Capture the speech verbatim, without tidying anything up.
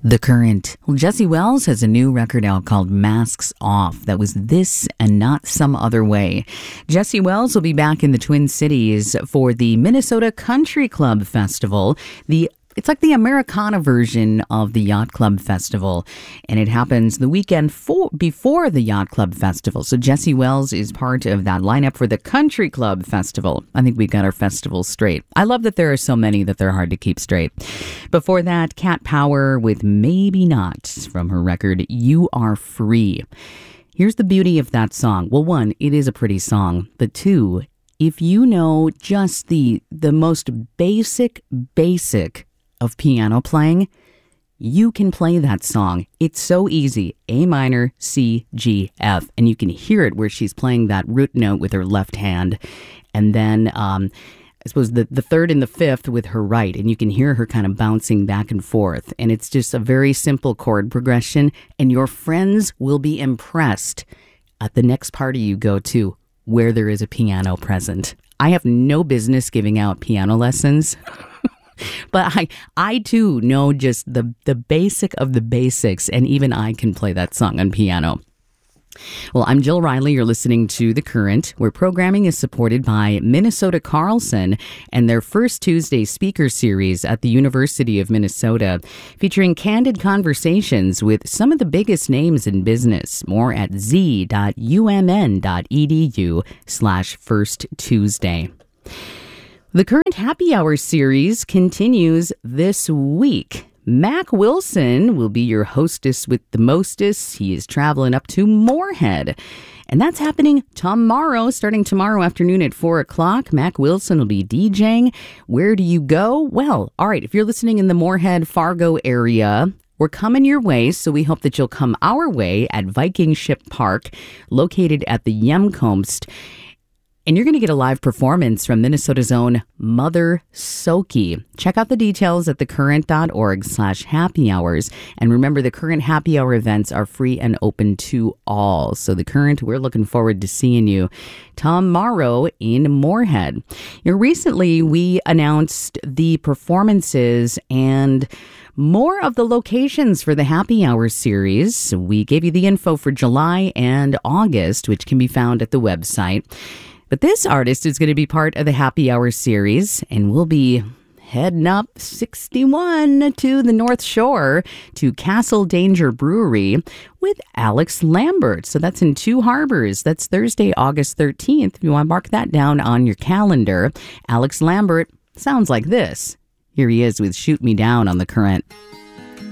The Current. Well, Jesse Wells has a new record out called Masks Off that was this and not some other way. Jesse Wells will be back in the Twin Cities for the Minnesota Country Club Festival. The It's like the Americana version of the Yacht Club Festival, and it happens the weekend for, before the Yacht Club Festival. So Jesse Wells is part of that lineup for the Country Club Festival. I think we got our festivals straight. I love that there are so many that they're hard to keep straight. Before that, Cat Power with Maybe Not from her record You Are Free. Here's the beauty of that song. Well, one, it is a pretty song, but two, if you know just the the most basic, basic of piano playing, you can play that song. It's so easy. A minor, C, G, F. And you can hear it where she's playing that root note with her left hand. And then um, I suppose the, the third and the fifth with her right. And you can hear her kind of bouncing back and forth. And it's just a very simple chord progression. And your friends will be impressed at the next party you go to where there is a piano present. I have no business giving out piano lessons. But I, I too know just the, the basic of the basics, and even I can play that song on piano. Well, I'm Jill Riley. You're listening to The Current, where programming is supported by Minnesota Carlson and their First Tuesday speaker series at the University of Minnesota, featuring candid conversations with some of the biggest names in business. More at z.umn.edu slash First Tuesday. The Current Happy Hour series continues this week. Mac Wilson will be your hostess with the mostest. He is traveling up to Moorhead. And that's happening tomorrow, starting tomorrow afternoon at four o'clock. Mac Wilson will be DJing. Where do you go? Well, all right, if you're listening in the Moorhead, Fargo area, we're coming your way, so we hope that you'll come our way at Viking Ship Park, located at the Yemkomst. And you're going to get a live performance from Minnesota's own Mother Soki. Check out the details at thecurrent.org slash happy hours. And remember, the Current Happy Hour events are free and open to all. So The Current, we're looking forward to seeing you tomorrow in Moorhead. You know, recently, we announced the performances and more of the locations for the Happy Hour series. We gave you the info for July and August, which can be found at the website. But this artist is going to be part of the Happy Hour series, and we'll be heading up sixty-one to the North Shore to Castle Danger Brewery with Alex Lambert. So that's in Two Harbors. That's Thursday, August thirteenth. If you want to mark that down on your calendar, Alex Lambert sounds like this. Here he is with Shoot Me Down on The Current.